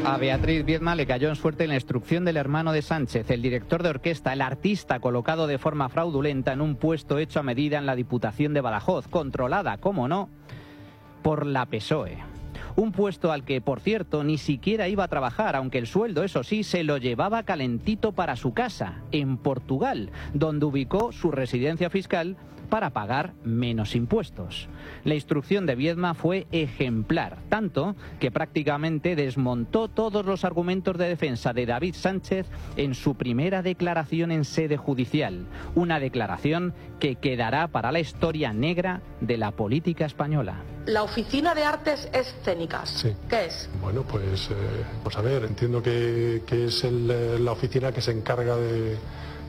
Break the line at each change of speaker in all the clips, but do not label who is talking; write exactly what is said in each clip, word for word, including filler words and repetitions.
A Beatriz Viedma le cayó en suerte la instrucción del hermano de Sánchez, el director de orquesta, el artista colocado de forma fraudulenta en un puesto hecho a medida en la Diputación de Badajoz, controlada, como no, por la P S O E. Un puesto al que, por cierto, ni siquiera iba a trabajar, aunque el sueldo, eso sí, se lo llevaba calentito para su casa, en Portugal, donde ubicó su residencia fiscal para pagar menos impuestos. La instrucción de Viedma fue ejemplar, tanto que prácticamente desmontó todos los argumentos de defensa de David Sánchez en su primera declaración en sede judicial, una declaración que quedará para la historia negra de la política española.
La Oficina de Artes Escénicas,
sí.
¿Qué es?
Bueno, pues, eh, pues a ver, entiendo que, que es el, la oficina que se encarga de...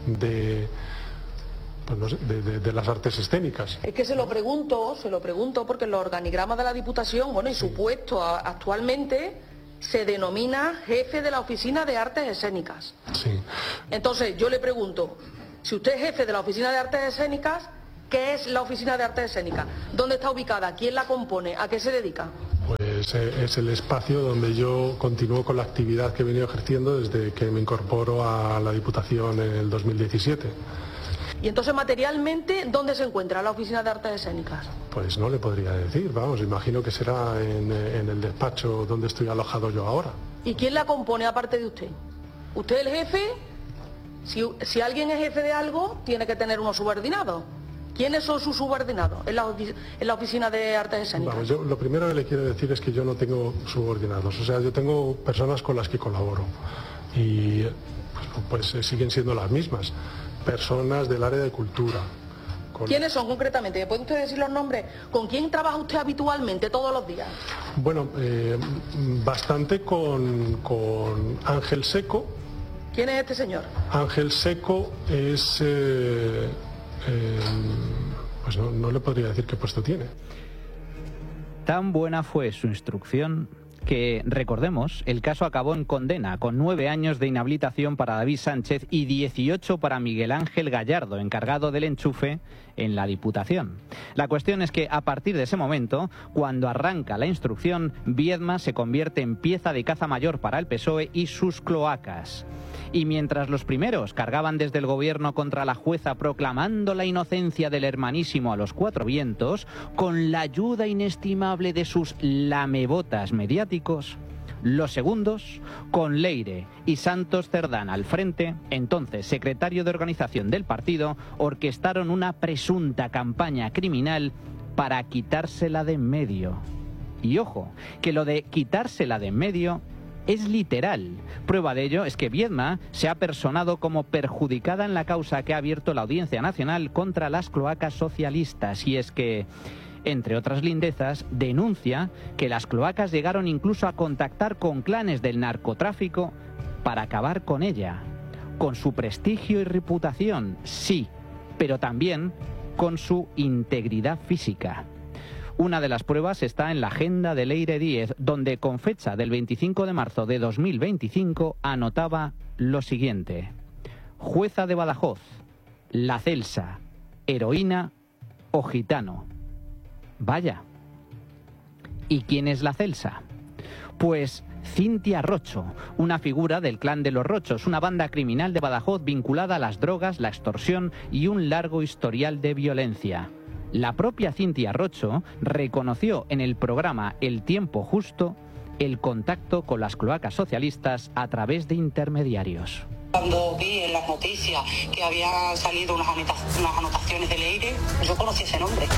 de Pues no sé, de, de, de las artes escénicas.
Es que se lo pregunto, se lo pregunto porque en los organigramas de la Diputación, bueno, y su puesto a, actualmente se denomina jefe de la Oficina de Artes Escénicas.
Sí.
Entonces, yo le pregunto, si usted es jefe de la Oficina de Artes Escénicas, ¿qué es la Oficina de Artes Escénicas? ¿Dónde está ubicada? ¿Quién la compone? ¿A qué se dedica?
Pues eh, es el espacio donde yo continúo con la actividad que he venido ejerciendo desde que me incorporo a la Diputación en el dos mil diecisiete.
Y entonces, materialmente, ¿dónde se encuentra la Oficina de Artes Escénicas?
Pues no le podría decir, vamos, imagino que será en, en el despacho donde estoy alojado yo ahora.
¿Y quién la compone aparte de usted? ¿Usted es el jefe? Si, si alguien es jefe de algo, tiene que tener unos subordinados. ¿Quiénes son sus subordinados en la, en la Oficina de Artes Escénicas?
Vamos, yo lo primero que le quiero decir es que yo no tengo subordinados, o sea, yo tengo personas con las que colaboro y pues, pues siguen siendo las mismas. Personas del área de cultura.
Con... ¿Quiénes son concretamente? ¿Puede usted decir los nombres? ¿Con quién trabaja usted habitualmente todos los días?
Bueno, eh, bastante con, con Ángel Seco.
¿Quién es este señor?
Ángel Seco es... Eh, eh, pues no, no le podría decir qué puesto tiene.
Tan buena fue su instrucción que, recordemos, el caso acabó en condena, con nueve años de inhabilitación para David Sánchez y dieciocho para Miguel Ángel Gallardo, encargado del enchufe en la Diputación. La cuestión es que, a partir de ese momento, cuando arranca la instrucción, Viedma se convierte en pieza de caza mayor para el P S O E y sus cloacas. Y mientras los primeros cargaban desde el gobierno contra la jueza proclamando la inocencia del hermanísimo a los cuatro vientos, con la ayuda inestimable de sus lamebotas mediáticos, los segundos, con Leire y Santos Cerdán al frente, entonces secretario de organización del partido, orquestaron una presunta campaña criminal para quitársela de en medio. Y ojo, que lo de quitársela de en medio es literal. Prueba de ello es que Viedma se ha personado como perjudicada en la causa que ha abierto la Audiencia Nacional contra las cloacas socialistas. Y es que, entre otras lindezas, denuncia que las cloacas llegaron incluso a contactar con clanes del narcotráfico para acabar con ella. Con su prestigio y reputación, sí, pero también con su integridad física. Una de las pruebas está en la agenda de Leire Díez, donde con fecha del veinticinco de marzo de dos mil veinticinco anotaba lo siguiente: jueza de Badajoz, La Celsa, heroína o gitano. Vaya. ¿Y quién es La Celsa? Pues Cintia Rocho, una figura del clan de los Rochos, una banda criminal de Badajoz vinculada a las drogas, la extorsión y un largo historial de violencia. La propia Cintia Rocho reconoció en el programa El Tiempo Justo el contacto con las cloacas socialistas a través de intermediarios.
Cuando vi en las noticias que habían salido unas, anota- unas anotaciones de Leire, yo conocí ese nombre.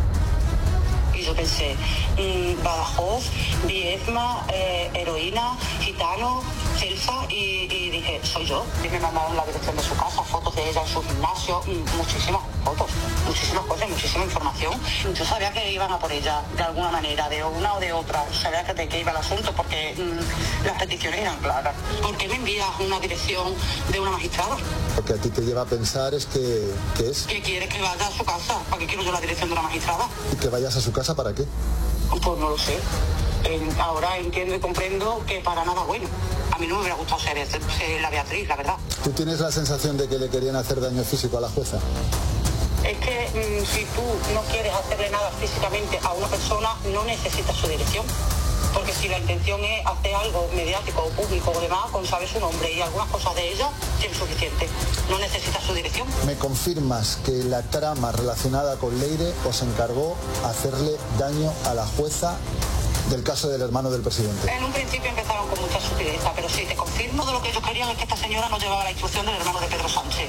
Y yo pensé, mmm, Badajoz, Viedma, eh, heroína, gitano, Celsa, y, y dije, soy yo. Y me mandaron la dirección de su casa, fotos de ella en su gimnasio, muchísimas fotos, muchísimas cosas, muchísima información. Yo sabía que iban a por ella de alguna manera, de una o de otra. Sabía que de qué iba el asunto porque mmm, las peticiones eran claras. ¿Por qué me envías una dirección de una magistrada?
Lo que a ti te lleva a pensar es que, ¿qué es?
Que quiere que vaya a su casa. ¿Para qué quiero yo la dirección de una magistrada?
¿Y que vayas a su casa para qué?
Pues no lo sé. Eh, ahora entiendo y comprendo que para nada bueno. A mí no me hubiera gustado ser, ser la Beatriz, la verdad.
¿Tú tienes la sensación de que le querían hacer daño físico a la jueza?
Es que mmm, si tú no quieres hacerle nada físicamente a una persona, no necesitas su dirección. Porque si la intención es hacer algo mediático o público o demás, con saber su nombre y algunas cosas de ella, tiene suficiente. No necesita su dirección.
¿Me confirmas que la trama relacionada con Leire os encargó hacerle daño a la jueza del caso del hermano del presidente?
En un principio empezaron con mucha sutileza, pero sí, te confirmo de lo que ellos querían es que esta señora no llevaba la instrucción del hermano de Pedro Sánchez.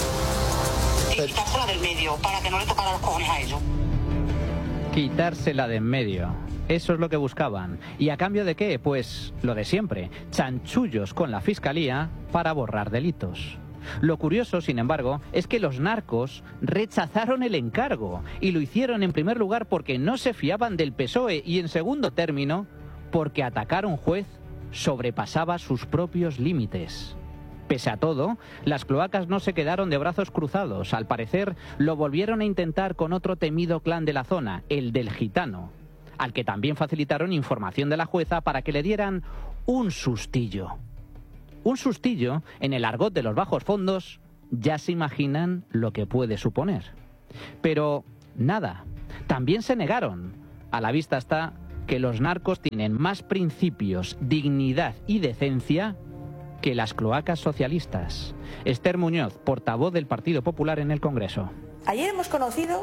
Y pero... quitársela del medio, para que no le tocara los cojones a ellos.
Quitársela de en medio. Eso es lo que buscaban. ¿Y a cambio de qué? Pues lo de siempre. Chanchullos con la fiscalía para borrar delitos. Lo curioso, sin embargo, es que los narcos rechazaron el encargo y lo hicieron en primer lugar porque no se fiaban del P S O E y en segundo término porque atacar a un juez sobrepasaba sus propios límites. Pese a todo, las cloacas no se quedaron de brazos cruzados. Al parecer, lo volvieron a intentar con otro temido clan de la zona, el del Gitano, al que también facilitaron información de la jueza para que le dieran un sustillo. Un sustillo, en el argot de los bajos fondos, ya se imaginan lo que puede suponer. Pero nada, también se negaron. A la vista está que los narcos tienen más principios, dignidad y decencia que las cloacas socialistas. Esther Muñoz, portavoz del Partido Popular en el Congreso.
Ayer hemos conocido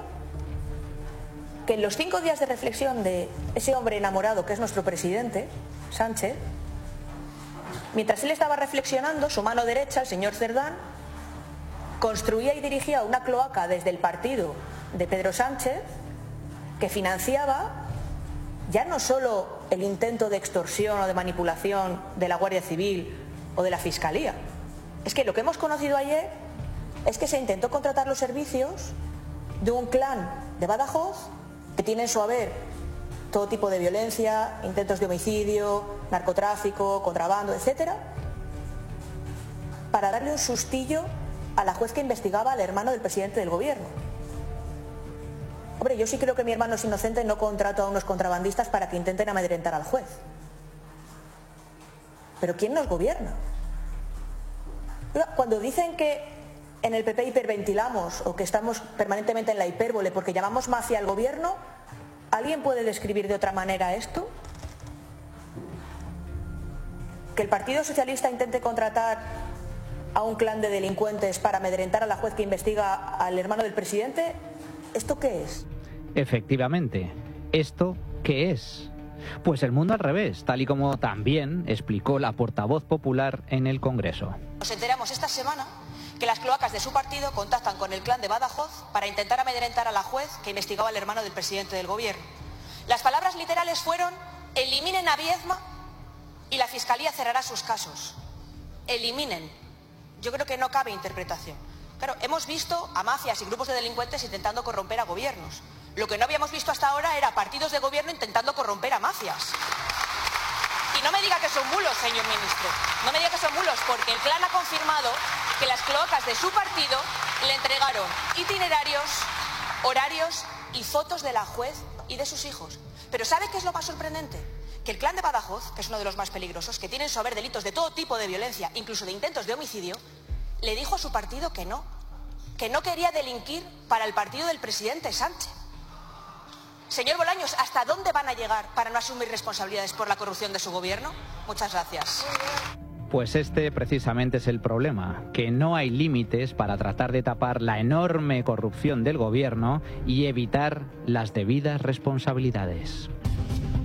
que en los cinco días de reflexión de ese hombre enamorado que es nuestro presidente, Sánchez, mientras él estaba reflexionando, su mano derecha, el señor Cerdán, construía y dirigía una cloaca desde el partido de Pedro Sánchez que financiaba ya no solo el intento de extorsión o de manipulación de la Guardia Civil o de la Fiscalía. Es que lo que hemos conocido ayer es que se intentó contratar los servicios de un clan de Badajoz que tiene en su haber todo tipo de violencia, intentos de homicidio, narcotráfico, contrabando, etcétera, para darle un sustillo a la juez que investigaba al hermano del presidente del gobierno. Hombre, yo sí creo que mi hermano es inocente, no contrato a unos contrabandistas para que intenten amedrentar al juez. Pero ¿quién nos gobierna? Cuando dicen que en el P P hiperventilamos o que estamos permanentemente en la hipérbole porque llamamos mafia al gobierno, ¿alguien puede describir de otra manera esto? Que el Partido Socialista intente contratar a un clan de delincuentes para amedrentar a la juez que investiga al hermano del presidente, ¿esto qué es?
Efectivamente, ¿esto qué es? Pues el mundo al revés, tal y como también explicó la portavoz popular en el Congreso.
Nos enteramos esta semana que las cloacas de su partido contactan con el clan de Badajoz para intentar amedrentar a la juez que investigaba al hermano del presidente del gobierno. Las palabras literales fueron: eliminen a Viezma y la Fiscalía cerrará sus casos. Eliminen. Yo creo que no cabe interpretación. Claro, hemos visto a mafias y grupos de delincuentes intentando corromper a gobiernos. Lo que no habíamos visto hasta ahora era partidos de gobierno intentando corromper a mafias. Y no me diga que son bulos, señor ministro. No me diga que son bulos, porque el clan ha confirmado que las cloacas de su partido le entregaron itinerarios, horarios y fotos de la juez y de sus hijos. Pero ¿sabe qué es lo más sorprendente? Que el clan de Badajoz, que es uno de los más peligrosos, que tiene en su haber delitos de todo tipo de violencia, incluso de intentos de homicidio, le dijo a su partido que no, que no quería delinquir para el partido del presidente Sánchez. Señor Bolaños, ¿hasta dónde van a llegar para no asumir responsabilidades por la corrupción de su gobierno? Muchas gracias.
Pues este precisamente es el problema, que no hay límites para tratar de tapar la enorme corrupción del gobierno y evitar las debidas responsabilidades.